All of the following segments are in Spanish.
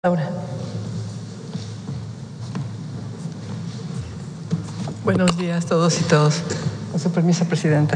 Laura. Buenos días a todos y todas. Con su permiso, Presidenta.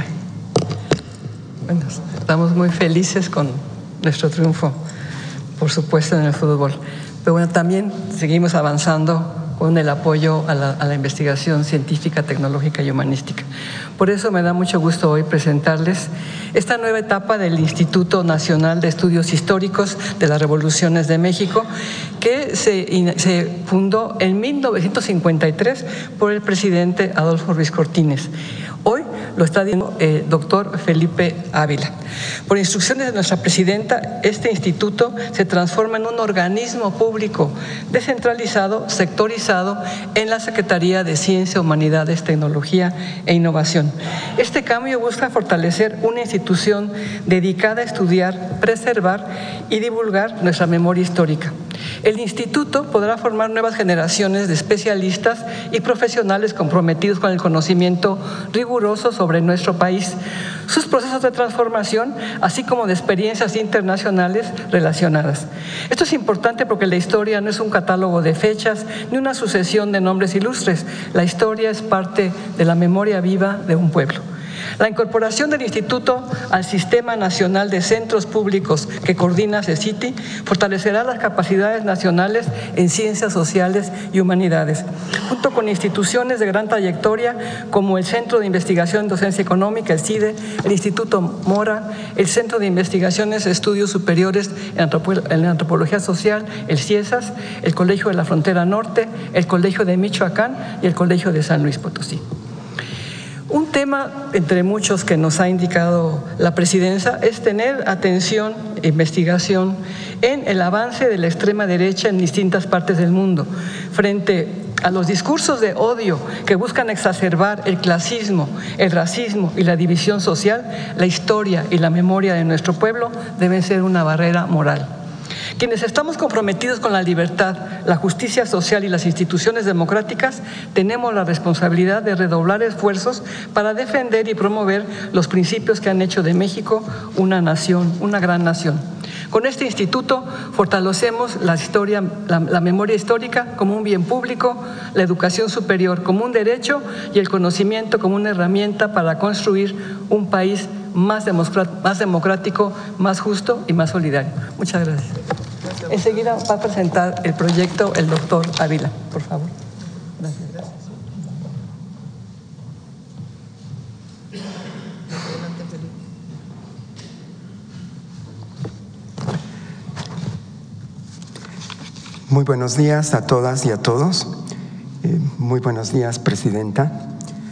Bueno, estamos muy felices con nuestro triunfo, por supuesto, en el fútbol. Pero bueno, también seguimos avanzando con el apoyo a la investigación científica, tecnológica y humanística. Por eso me da mucho gusto hoy presentarles esta nueva etapa del Instituto Nacional de Estudios Históricos de las Revoluciones de México, que se fundó en 1953 por el presidente Adolfo Ruiz Cortines. Hoy lo está diciendo el doctor Felipe Ávila. Por instrucciones de nuestra presidenta, este instituto se transforma en un organismo público descentralizado, sectorizado en la Secretaría de Ciencia, Humanidades, Tecnología e Innovación. Este cambio busca fortalecer una institución dedicada a estudiar, preservar y divulgar nuestra memoria histórica. El instituto podrá formar nuevas generaciones de especialistas y profesionales comprometidos con el conocimiento riguroso sobre nuestro país, sus procesos de transformación, así como de experiencias internacionales relacionadas. Esto es importante porque la historia no es un catálogo de fechas ni una sucesión de nombres ilustres. La historia es parte de la memoria viva de un pueblo. La incorporación del Instituto al Sistema Nacional de Centros Públicos que coordina CECITI fortalecerá las capacidades nacionales en ciencias sociales y humanidades, junto con instituciones de gran trayectoria como el Centro de Investigación en Docencia Económica, el CIDE, el Instituto Mora, el Centro de Investigaciones y Estudios Superiores en Antropología Social, el CIESAS, el Colegio de la Frontera Norte, el Colegio de Michoacán y el Colegio de San Luis Potosí. Un tema entre muchos que nos ha indicado la presidencia es tener atención e investigación en el avance de la extrema derecha en distintas partes del mundo frente a los discursos de odio que buscan exacerbar el clasismo, el racismo y la división social. La historia y la memoria de nuestro pueblo deben ser una barrera moral. Quienes estamos comprometidos con la libertad, la justicia social y las instituciones democráticas, tenemos la responsabilidad de redoblar esfuerzos para defender y promover los principios que han hecho de México una nación, una gran nación. Con este instituto fortalecemos la memoria histórica como un bien público, la educación superior como un derecho y el conocimiento como una herramienta para construir un país más democrático, más justo y más solidario. Muchas gracias. Enseguida va a presentar el proyecto el doctor Ávila, por favor. Gracias. Muy buenos días a todas y a todos. Muy buenos días, Presidenta.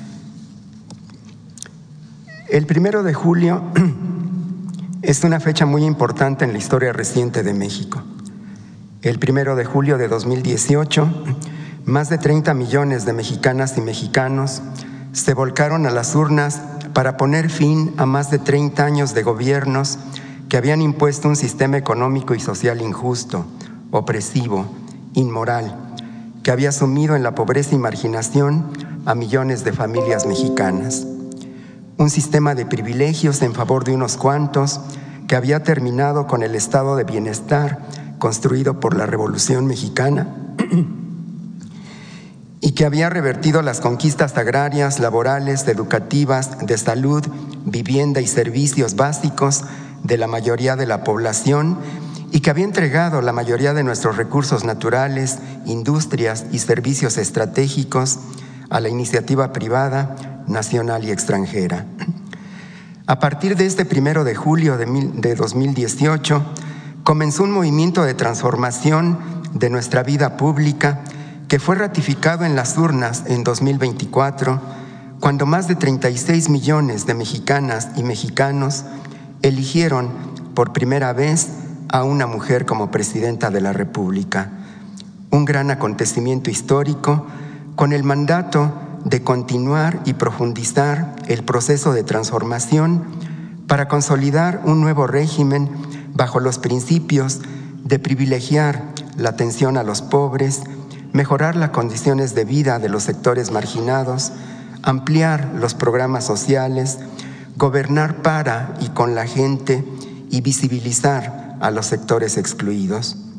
El 1 de julio es una fecha muy importante en la historia reciente de México. El 1 de julio de 2018, más de 30 millones de mexicanas y mexicanos se volcaron a las urnas para poner fin a más de 30 años de gobiernos que habían impuesto un sistema económico y social injusto, opresivo, inmoral, que había sumido en la pobreza y marginación a millones de familias mexicanas. Un sistema de privilegios en favor de unos cuantos que había terminado con el estado de bienestar construido por la Revolución Mexicana y que había revertido las conquistas agrarias, laborales, educativas, de salud, vivienda y servicios básicos de la mayoría de la población y que había entregado la mayoría de nuestros recursos naturales, industrias y servicios estratégicos a la iniciativa privada, nacional y extranjera. A partir de este 1 de julio de 2018, comenzó un movimiento de transformación de nuestra vida pública que fue ratificado en las urnas en 2024, cuando más de 36 millones de mexicanas y mexicanos eligieron por primera vez a una mujer como presidenta de la República. Un gran acontecimiento histórico con el mandato de continuar y profundizar el proceso de transformación para consolidar un nuevo régimen bajo los principios de privilegiar la atención a los pobres, mejorar las condiciones de vida de los sectores marginados, ampliar los programas sociales, gobernar para y con la gente y visibilizar a los sectores excluidos.